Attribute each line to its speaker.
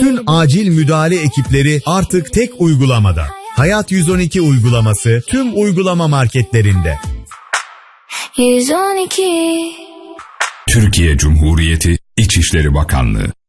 Speaker 1: Bütün acil müdahale ekipleri artık tek uygulamada. Hayat 112 uygulaması tüm uygulama marketlerinde.
Speaker 2: 112
Speaker 3: Türkiye Cumhuriyeti İçişleri Bakanlığı.